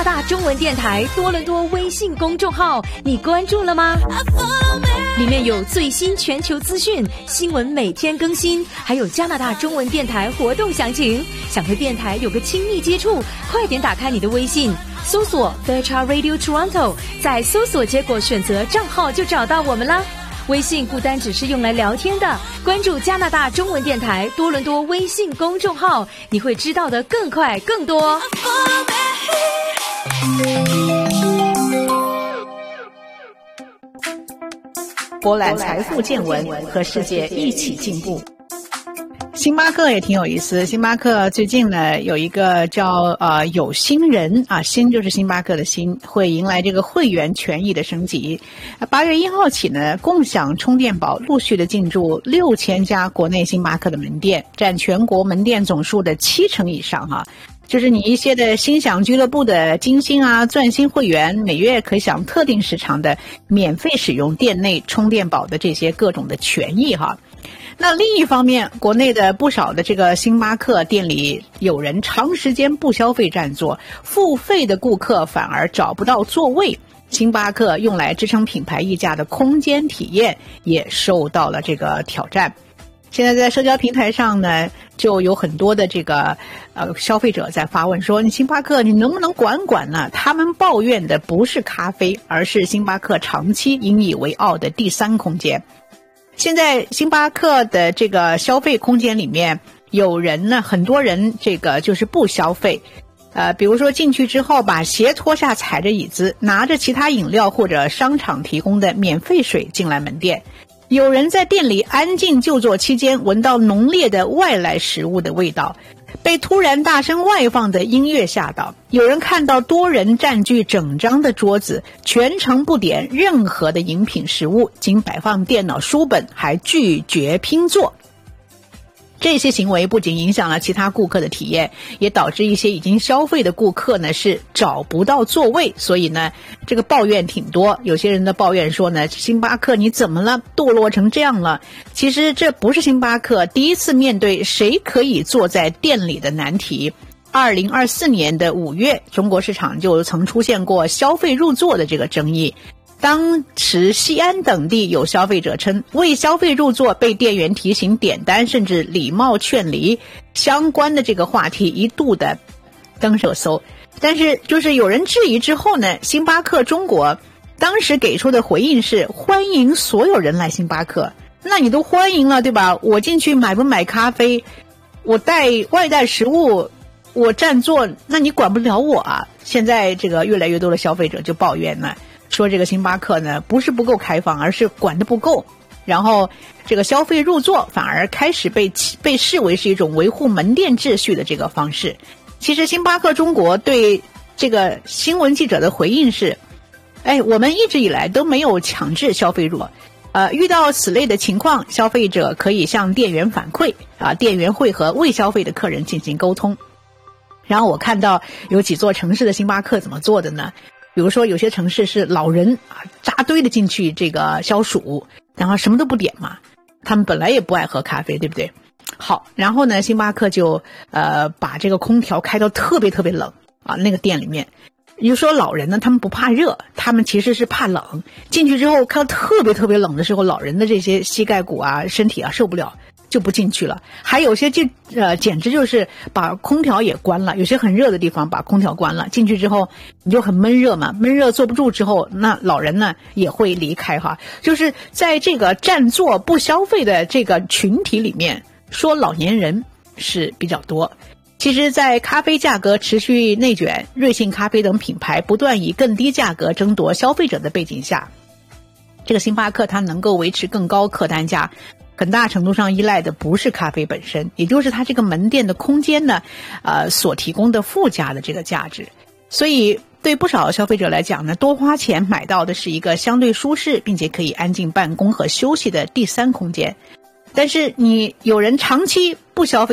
拿大中文电台多伦多微信公众号，你关注了吗？里面有最新全球资讯，新闻每天更新，还有加拿大中文电台活动详情。想和电台有个亲密接触，快点打开你的微信，搜索 Fairchild Radio Toronto， 在搜索结果选择账号就找到我们啦。微信不单只是用来聊天的，关注加拿大中文电台多伦多微信公众号，你会知道的更快更多。 博览财富见闻，和世界一起进步。星巴克也挺有意思，星巴克最近呢有一个叫有心人啊，星就是星巴克的星，会迎来这个会员权益的升级。8月1号起呢，共享充电宝陆续的进驻6000家国内星巴克的门店，占全国门店总数的70%以上哈。就是你一些的星享俱乐部的金星啊、钻星会员，每月可以享特定时长的免费使用店内充电宝的这些各种的权益哈。那另一方面，国内的不少的这个星巴克店里有人长时间不消费占座，付费的顾客反而找不到座位。星巴克用来支撑品牌溢价的空间体验也受到了这个挑战。现在在社交平台上呢，就有很多的这个消费者在发问说，你星巴克你能不能管管呢？他们抱怨的不是咖啡，而是星巴克长期引以为傲的第三空间。现在星巴克的这个消费空间里面，有人呢，很多人这个就是不消费，比如说进去之后把鞋脱下，踩着椅子，拿着其他饮料或者商场提供的免费水进来门店。有人在店里安静就坐期间闻到浓烈的外来食物的味道，被突然大声外放的音乐吓到。有人看到多人占据整张的桌子，全程不点任何的饮品食物，仅摆放电脑书本，还拒绝拼坐。这些行为不仅影响了其他顾客的体验，也导致一些已经消费的顾客呢是找不到座位，所以呢这个抱怨挺多。有些人的抱怨说呢，星巴克你怎么了，堕落成这样了。其实这不是星巴克第一次面对谁可以坐在店里的难题。2024年的5月，中国市场就曾出现过消费入座的这个争议。当时西安等地有消费者称，为消费入座被店员提醒点单，甚至礼貌劝离，相关的这个话题一度的登热搜。但是就是有人质疑之后呢，星巴克中国当时给出的回应是欢迎所有人来星巴克。那你都欢迎了对吧？我进去买不买咖啡，我外带食物，我占座，那你管不了我啊。现在这个越来越多的消费者就抱怨呢，说这个星巴克呢不是不够开放，而是管得不够，然后这个消费入座反而开始被视为是一种维护门店秩序的这个方式。其实星巴克中国对这个新闻记者的回应是，我们一直以来都没有强制消费入座，遇到此类的情况，消费者可以向店员反馈，店员会和未消费的客人进行沟通。然后我看到有几座城市的星巴克怎么做的呢？比如说有些城市是老人扎堆的进去这个消暑，然后什么都不点嘛，他们本来也不爱喝咖啡对不对？好，然后呢星巴克就把这个空调开到特别特别冷那个店里面。也就是说老人呢他们不怕热，他们其实是怕冷，进去之后看到特别特别冷的时候，老人的这些膝盖骨身体受不了，就不进去了。还有些简直就是把空调也关了，有些很热的地方把空调关了，进去之后你就很闷热嘛，闷热坐不住之后，那老人呢也会离开哈。就是在这个占座不消费的这个群体里面，说老年人是比较多。其实在咖啡价格持续内卷，瑞幸咖啡等品牌不断以更低价格争夺消费者的背景下，这个星巴克它能够维持更高客单价，很大程度上依赖的不是咖啡本身，也就是它这个门店的空间呢所提供的附加的这个价值。所以对不少消费者来讲呢，多花钱买到的是一个相对舒适并且可以安静办公和休息的第三空间。但是你有人长期不消费